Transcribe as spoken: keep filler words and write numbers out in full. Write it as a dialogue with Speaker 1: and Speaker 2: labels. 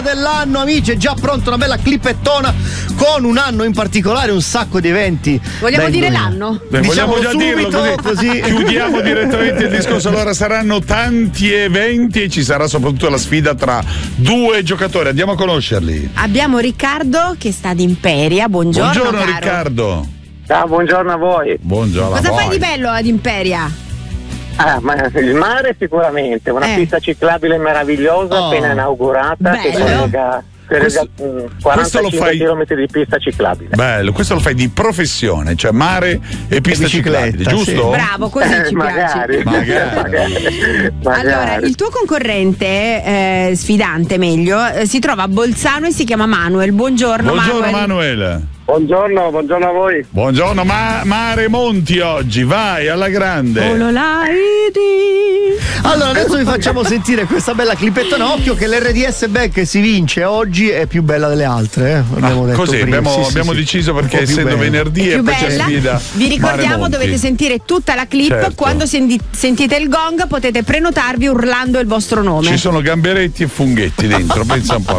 Speaker 1: dell'anno, amici, è già pronta una bella clippettona con un anno in particolare, un sacco di eventi.
Speaker 2: Vogliamo dire l'anno?
Speaker 3: Beh,
Speaker 1: diciamo
Speaker 3: vogliamo già dirlo
Speaker 1: subito,
Speaker 3: così,
Speaker 1: così
Speaker 3: chiudiamo direttamente il discorso. Allora saranno tanti eventi e ci sarà soprattutto la sfida tra due giocatori. Andiamo a conoscerli.
Speaker 2: Abbiamo Riccardo che sta ad Imperia. Buongiorno,
Speaker 3: Buongiorno
Speaker 2: caro.
Speaker 3: Riccardo.
Speaker 4: Ciao, buongiorno a voi.
Speaker 3: Buongiorno.
Speaker 2: Cosa
Speaker 3: a
Speaker 2: fai
Speaker 3: voi.
Speaker 2: di bello ad Imperia?
Speaker 4: Ah, ma il mare sicuramente, una
Speaker 2: Eh.
Speaker 4: pista ciclabile meravigliosa
Speaker 1: Oh.
Speaker 4: appena inaugurata che
Speaker 2: Bello.
Speaker 4: collega, collega
Speaker 3: Questo-
Speaker 4: mm,
Speaker 3: questo lo
Speaker 4: quarantacinque
Speaker 3: fai-
Speaker 4: chilometri di pista ciclabile.
Speaker 3: Bello, questo lo fai di professione, cioè mare e pista
Speaker 1: bicicletta,
Speaker 3: ciclabile,
Speaker 1: sì.
Speaker 3: giusto?
Speaker 2: Bravo, così
Speaker 4: Eh,
Speaker 2: ci
Speaker 4: magari.
Speaker 2: piace.
Speaker 3: Magari.
Speaker 4: magari.
Speaker 2: Allora,
Speaker 4: Magari.
Speaker 2: il tuo concorrente, eh, sfidante meglio, eh, si trova a Bolzano e si chiama Manuel. Buongiorno,
Speaker 3: Buongiorno
Speaker 2: Manuel.
Speaker 3: Manuel.
Speaker 4: Buongiorno, buongiorno a voi.
Speaker 3: Buongiorno, ma mare Monti oggi, vai alla grande.
Speaker 2: Oh, lo laidi.
Speaker 1: Allora adesso vi facciamo sentire questa bella clippettona. Occhio che l'R D S Back si vince oggi, è più bella delle altre, eh? Abbiamo
Speaker 3: Ah,
Speaker 1: detto
Speaker 3: così
Speaker 1: prima.
Speaker 3: abbiamo,
Speaker 1: Sì, sì,
Speaker 3: abbiamo
Speaker 1: sì.
Speaker 3: deciso
Speaker 1: Un
Speaker 3: perché
Speaker 1: po' più
Speaker 3: essendo
Speaker 1: bella.
Speaker 3: venerdì e
Speaker 2: Più
Speaker 3: poi c'è
Speaker 2: bella.
Speaker 3: sfida.
Speaker 2: Vi ricordiamo,
Speaker 3: Mare Monti.
Speaker 2: dovete sentire tutta la clip.
Speaker 3: Certo.
Speaker 2: Quando sendi- sentite il gong potete prenotarvi urlando il vostro nome.
Speaker 3: Ci sono gamberetti e funghetti dentro, pensa un po'.